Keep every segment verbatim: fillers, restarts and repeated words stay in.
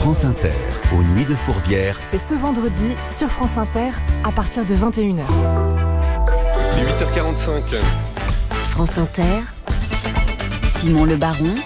France Inter, aux Nuits de Fourvière. C'est ce vendredi sur France Inter à partir de vingt et une heures. Il est huit heures quarante-cinq. France Inter, Simon Le Baron,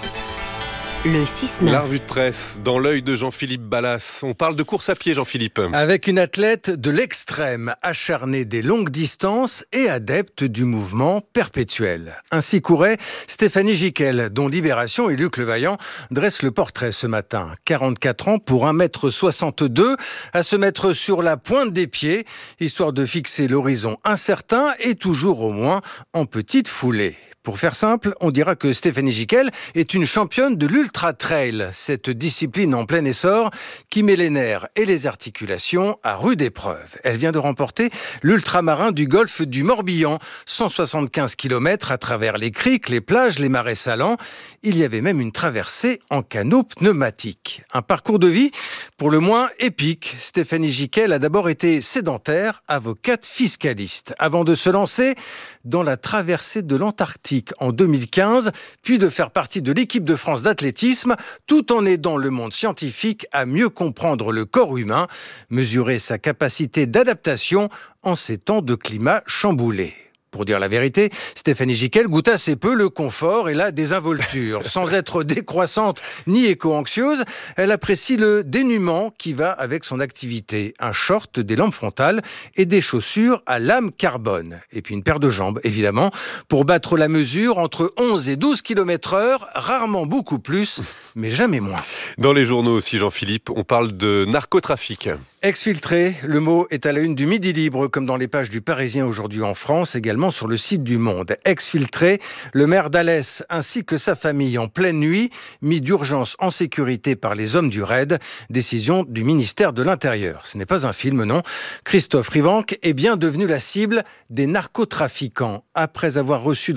le six neuf. La revue de presse, dans l'œil de Jean-Philippe Ballas. On parle de course à pied, Jean-Philippe. Avec une athlète de l'extrême, acharnée des longues distances et adepte du mouvement perpétuel. Ainsi courait Stéphanie Giquel, dont Libération et Luc Levaillant dressent le portrait ce matin. quarante-quatre ans pour un mètre soixante-deux, à se mettre sur la pointe des pieds, histoire de fixer l'horizon incertain et toujours au moins en petite foulée. Pour faire simple, on dira que Stéphanie Giquel est une championne de l'ultra-trail, cette discipline en plein essor qui met les nerfs et les articulations à rude épreuve. Elle vient de remporter l'ultramarin du golfe du Morbihan, cent soixante-quinze kilomètres à travers les criques, les plages, les marais salants. Il y avait même une traversée en canot pneumatique. Un parcours de vie pour le moins épique. Stéphanie Giquel a d'abord été sédentaire, avocate fiscaliste, avant de se lancer dans la traversée de l'Antarctique en deux mille quinze, puis de faire partie de l'équipe de France d'athlétisme, tout en aidant le monde scientifique à mieux comprendre le corps humain, mesurer sa capacité d'adaptation en ces temps de climat chamboulé. Pour dire la vérité, Stéphanie Giquel goûte assez peu le confort et la désinvolture. Sans être décroissante ni éco-anxieuse, elle apprécie le dénuement qui va avec son activité. Un short, des lampes frontales et des chaussures à lame carbone. Et puis une paire de jambes, évidemment, pour battre la mesure entre onze et douze kilomètres heure, rarement beaucoup plus, mais jamais moins. Dans les journaux aussi, Jean-Philippe, on parle de narcotrafic. Exfiltré, le mot est à la une du Midi Libre, comme dans les pages du Parisien aujourd'hui en France, également sur le site du Monde. Exfiltré, le maire d'Alès ainsi que sa famille en pleine nuit, mis d'urgence en sécurité par les hommes du raid, décision du ministère de l'Intérieur. Ce n'est pas un film, non. Christophe Rivanc est bien devenu la cible des narcotrafiquants, après avoir reçu